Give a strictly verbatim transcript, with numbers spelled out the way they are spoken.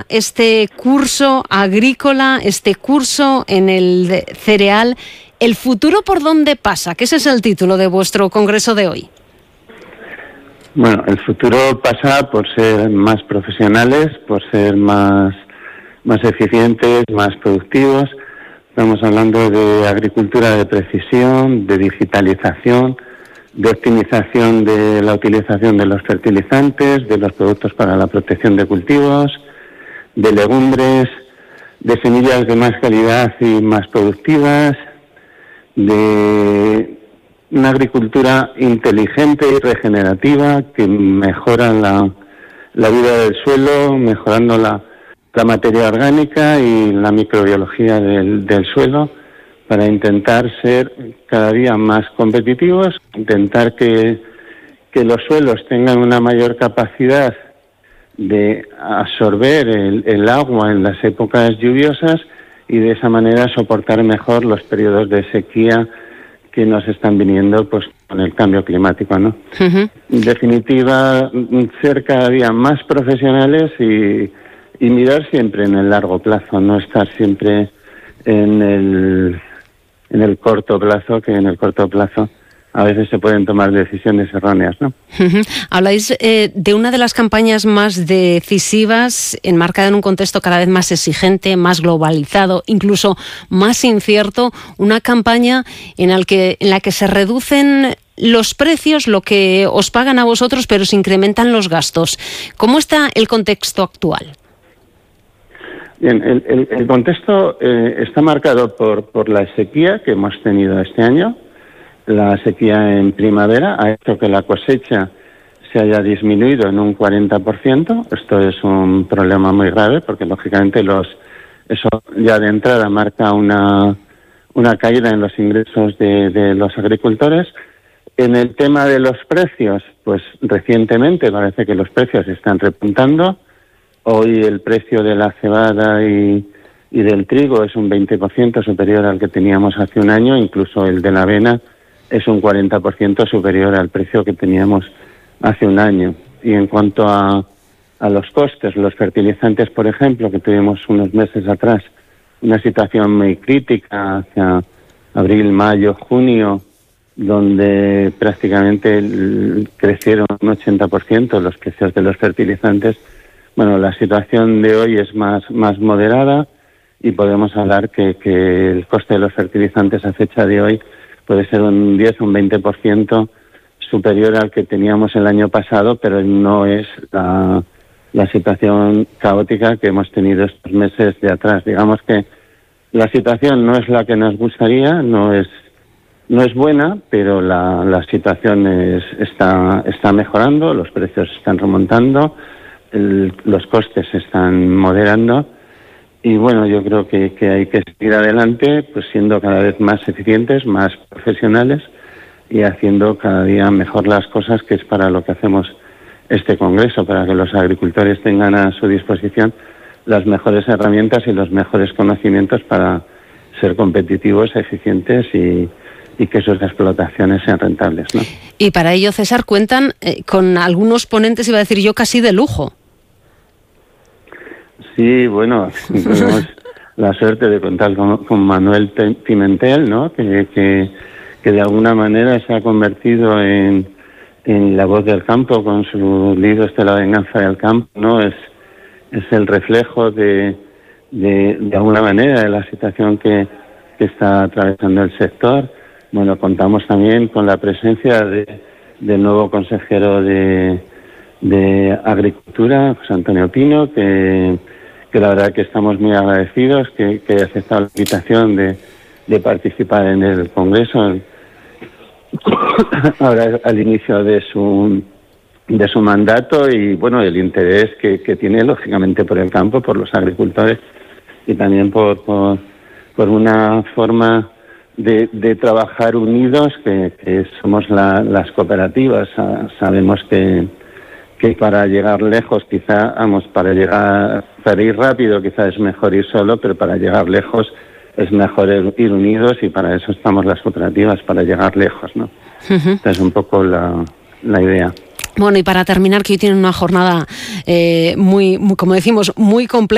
este curso agrícola, este curso en el cereal. ¿El futuro por dónde pasa? Que ese es el título de vuestro congreso de hoy. Bueno, el futuro pasa por ser más profesionales, por ser más, más eficientes, más productivos. Estamos hablando de agricultura de precisión, de digitalización, de optimización de la utilización de los fertilizantes, de los productos para la protección de cultivos, de legumbres, de semillas de más calidad y más productivas, de una agricultura inteligente y regenerativa que mejora la, la vida del suelo, mejorando la, la materia orgánica y la microbiología del, del suelo, para intentar ser cada día más competitivos, intentar que, que los suelos tengan una mayor capacidad de absorber el, el agua en las épocas lluviosas y de esa manera soportar mejor los periodos de sequía que nos están viniendo pues con el cambio climático, ¿no? Uh-huh. En definitiva, ser cada día más profesionales y, y mirar siempre en el largo plazo, no estar siempre en el, en el corto plazo, que en el corto plazo a veces se pueden tomar decisiones erróneas, ¿no? Uh-huh. Habláis eh, de una de las campañas más decisivas, enmarcada en un contexto cada vez más exigente, más globalizado, incluso más incierto, una campaña en la que, en la que se reducen los precios, lo que os pagan a vosotros, pero se incrementan los gastos. ¿Cómo está el contexto actual? Bien, el, el, el contexto eh, está marcado por, por la sequía que hemos tenido este año. La sequía en primavera ha hecho que la cosecha se haya disminuido en un cuarenta por ciento. Esto es un problema muy grave porque, lógicamente, los eso ya de entrada marca una, una caída en los ingresos de, de los agricultores. En el tema de los precios, pues recientemente parece que los precios están repuntando. Hoy el precio de la cebada y, y del trigo es un veinte por ciento superior al que teníamos hace un año, incluso el de la avena es un cuarenta por ciento superior al precio que teníamos hace un año. Y en cuanto a, a los costes, los fertilizantes, por ejemplo, que tuvimos unos meses atrás una situación muy crítica hacia abril, mayo, junio, donde prácticamente el, crecieron un ochenta por ciento los precios de los fertilizantes. Bueno, la situación de hoy es más, más moderada y podemos hablar que, que el coste de los fertilizantes a fecha de hoy puede ser un diez o un veinte por ciento superior al que teníamos el año pasado, pero no es la, la situación caótica que hemos tenido estos meses de atrás. Digamos que la situación no es la que nos gustaría, no es no es buena, pero la, la situación es, está, está mejorando, los precios están remontando, el, los costes se están moderando. Y bueno, yo creo que, que hay que seguir adelante, pues siendo cada vez más eficientes, más profesionales y haciendo cada día mejor las cosas, que es para lo que hacemos este congreso, para que los agricultores tengan a su disposición las mejores herramientas y los mejores conocimientos para ser competitivos, eficientes y, y que sus explotaciones sean rentables, ¿no? Y para ello, César, cuentan eh, con algunos ponentes, iba a decir yo, casi de lujo. Sí, bueno, tenemos la suerte de contar con, con Manuel Pimentel, ¿no? Que, que, que de alguna manera se ha convertido en, en la voz del campo con su libro Este la venganza del campo, ¿no? Es, es el reflejo de, de, de alguna manera, de la situación que, que está atravesando el sector. Bueno, contamos también con la presencia de, del nuevo consejero de, de Agricultura, José Antonio Pino, que que la verdad que estamos muy agradecidos que, que haya aceptado la invitación de, de participar en el Congreso ahora al inicio de su de su mandato y bueno, el interés que, que tiene lógicamente por el campo, por los agricultores y también por, por, por una forma de, de trabajar unidos que, que somos la, las cooperativas. Sabemos que que para llegar lejos, quizá, vamos, para llegar, para ir rápido quizá es mejor ir solo, pero para llegar lejos es mejor ir unidos y para eso estamos las cooperativas, para llegar lejos, ¿no? Uh-huh. Esta es un poco la, la idea. Bueno, y para terminar, que hoy tienen una jornada eh, muy, muy, como decimos, muy completa.